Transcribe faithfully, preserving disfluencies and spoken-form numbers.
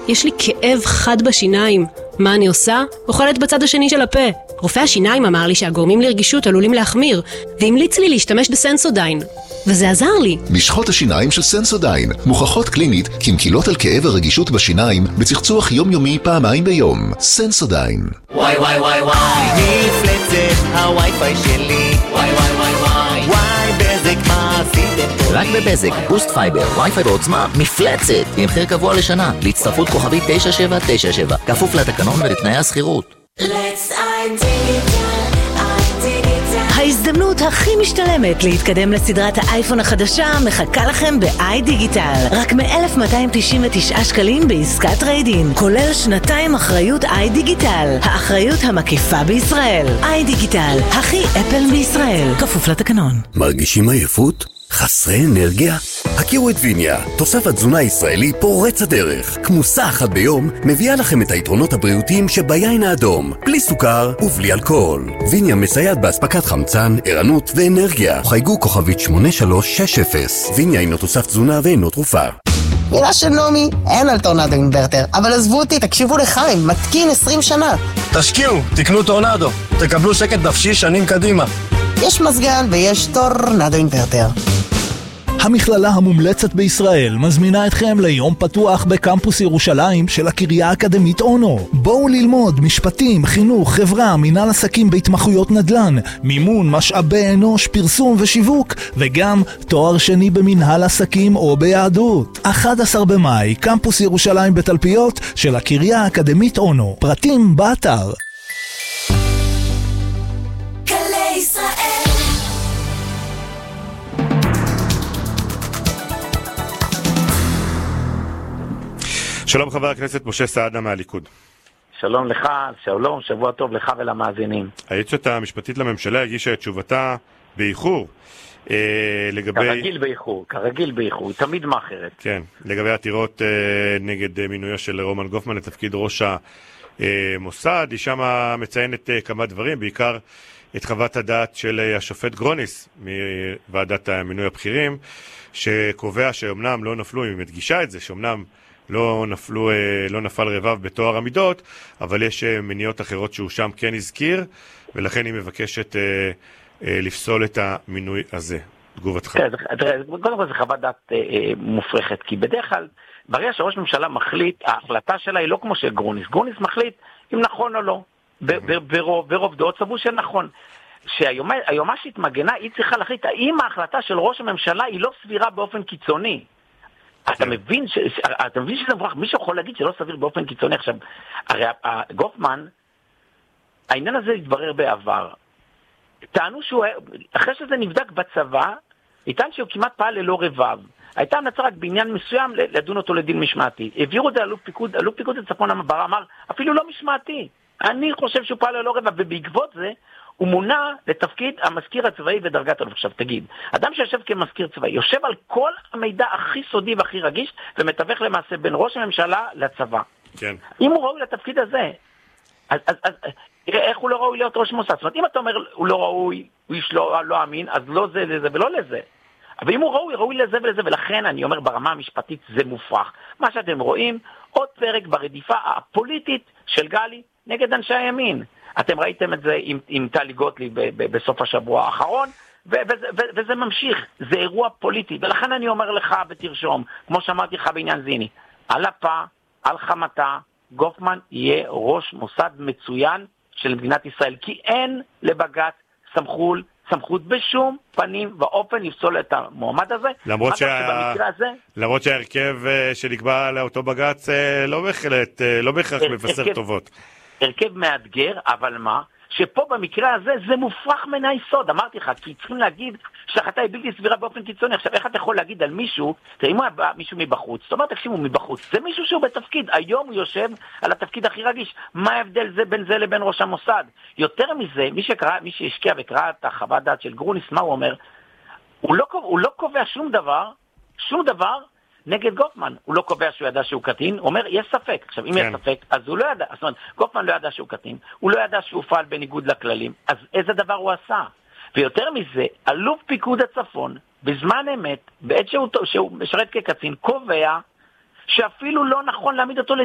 יש לי כאב חד בשיניים. מה אני עושה? אוכלת בצד השני של הפה. רופא השיניים אמר לי שהגורמים לרגישות עלולים להחמיר, והמליץ לי להשתמש בסנסודיין. וזה עזר לי. משחות השיניים של סנסודיין מוכחות קלינית כמקילות על כאב הרגישות בשיניים בצחצוח יומיומי פעמיים ביום. סנסודיין. וואי וואי וואי וואי מפלצת הווי-פיי שלי. וואי וואי וואי וואי וואי בזק מה עשיתם? רק בבזק, בוסט פייבר, וי-פיי בעוצמה, מפלצת, עם מחיר קבוע לשנה, להצטרפות כוכבית תשע שבע תשע שבע, כפוף לתקנון ולתנאי השכירות. Let's iDigital, iDigital. ההזדמנות הכי משתלמת להתקדם לסדרת האייפון החדשה מחכה לכם ב-iDigital. רק מ-אלף מאתיים תשעים ותשעה שקלים בעסקת ריידין, כולל שנתיים אחריות iDigital, האחריות המקיפה בישראל. iDigital, הכי אפל בישראל, כפוף לתקנון. מרגישים עייפות? חסרי אנרגיה? הכירו את ויניה, תוסף התזונה הישראלי פורץ הדרך. כמוסה אחת ביום מביאה לכם את היתרונות הבריאותיים שביין האדום, בלי סוכר ובלי אלכוהול. ויניה מסייעת באספקת חמצן, ערנות ואנרגיה. חייגו כוכבית שמונה שלוש שש אפס. ויניה אינו תוסף תזונה ואינו תרופה. מילה של נומי, אין על טורנדו אינברטר, אבל עזבו אותי, תקשיבו לחיים, מתקין עשרים שנה. תשקיעו, תקנו טורנדו, תקבלו שקט נפשי שנים קדימה. יש מזגן ויש טורנדו אינברטר. המכללה המומלצת בישראל מזמינה אתכם ליום פתוח בקמפוס ירושלים של הקריה האקדמית אונו. בואו ללמוד משפטים, חינוך, חברה, מנהל עסקים בהתמחויות נדל"ן, מימון, משאבי אנוש, פרסום ושיווק, וגם תואר שני במנהל עסקים או ביהדות. אחד עשר במאי, קמפוס ירושלים בתלפיות של הקריה האקדמית אונו. פרטים באתר. גלי ישראל. שלום חבר הכנסת משה סעדה מהליכוד. שלום לך, שלום, שבוע טוב לך ולמאזינים. היועצת המשפטית לממשלה הגישה את תשובתה באיחור. אה, לגבי... כרגיל באיחור, כרגיל באיחור, תמיד מאחרת. כן, לגבי עתירות אה, נגד אה, מינויה של רומן גופמן לתפקיד ראש המוסד. היא שמה מציינת אה, כמה דברים, בעיקר את חוות הדעת של אה, השופט גרוניס מוועדת המינוי הבכירים, שקובע שאומנם לא נפלו, היא מדגישה את זה, שאומנם לא נפלו, לא נפל רבב בתואר המידות, אבל יש מניעות אחרות שהוא שם כן הזכיר, ולכן היא מבקשת אה, אה, לפסול את המינוי הזה. תגובתך. קודם כל זה חוות דעת אה, מופרכת, כי בדרך כלל, ברגע שראש ממשלה מחליט, ההחלטה שלה היא לא כמו של גרוניס. גרוניס מחליט אם נכון או לא. ברוב דעות סברו שנכון. שהיומ"שית מגנה, היא צריכה להחליט האם ההחלטה של ראש הממשלה היא לא סבירה באופן קיצוני. אתה מבין, ש... אתה מבין שזה מברח, מישהו יכול להגיד שלא סביר באופן קיצוני. עכשיו, הרי גופמן, העניין הזה התברר בעבר. טענו שהוא, אחרי שזה נבדק בצבא, ניתן שהוא כמעט פעל ללא רבב. הייתה המלצה רק בעניין מסוים לדון אותו לדין משמעתי. העבירו את זה אלוף פיקוד, אלוף פיקוד הצפון המבר אמר, אפילו לא משמעתי. אני חושב שהוא פעל ללא רבב, ובעקבות זה, הוא מונה לתפקיד המזכיר הצבאי ודרגת אלוף. עכשיו תגיד, אדם שיושב כמזכיר צבאי, יושב על כל המידע הכי סודי והכי רגיש, ומתווך למעשה בין ראש הממשלה לצבא. כן. אם הוא ראוי לתפקיד הזה, אז, אז, אז איך הוא לא ראוי להיות ראש מוסד? זאת אומרת, אם אתה אומר הוא לא ראוי, הוא איש לא, לא אמין, אז לא זה לזה ולא לזה. אבל אם הוא ראוי, ראוי לזה ולזה, ולכן אני אומר ברמה המשפטית זה מופרך. מה שאתם רואים, עוד פרק ברדיפה הפוליטית של גלי נגד אנשי הימין. אתם ראיתם את זה עם, עם טלי גוטליב בסוף השבוע האחרון, ו- וזה, ו- וזה ממשיך, זה אירוע פוליטי, ולכן אני אומר לך ותרשום, כמו שאמרתי לך בעניין זיני, על הפה, על חמתה, גופמן יהיה ראש מוסד מצוין של מדינת ישראל, כי אין לבג"ץ סמכות, סמכות בשום פנים ואופן לפסול את המועמד הזה. למרות, שה... הזה... למרות שההרכב שנקבע לאותו בג"ץ לא בהחלט, לא בהכרח מבשר הרכב... טובות. הרכב מאתגר, אבל מה? שפה במקרה הזה זה מופרך מן היסוד. אמרתי לך, כי צריכים להגיד שהחלטה היא בלתי סבירה באופן קיצוני. עכשיו, איך אתה יכול להגיד על מישהו, תראה, אם הוא היה מישהו מבחוץ, זאת אומרת, תקשיבו, מבחוץ, זה מישהו שהוא בתפקיד, היום הוא יושב על התפקיד הכי רגיש. מה ההבדל זה בין זה לבין ראש המוסד? יותר מזה, מי שקרא, מי שהשקיע וקרא את החוות דעת של גרוניס, מה הוא אומר? הוא לא, הוא לא קובע שום דבר, שום דבר, נגד גופמן. הוא לא קובע שהוא ידע שהוא קטין, הוא אומר, יש ספק. עכשיו, אם כן. יש ספק, אז הוא לא ידע, זאת אומרת, גופמן לא ידע שהוא קטין, הוא לא ידע שהוא פעל בניגוד לכללים, אז איזה דבר הוא עשה? ויותר מזה, אלוף פיקוד הצפון, בזמן אמת, בעת שהוא, שהוא משרת כקצין, קובע שאפילו לא נכון להעמיד אותו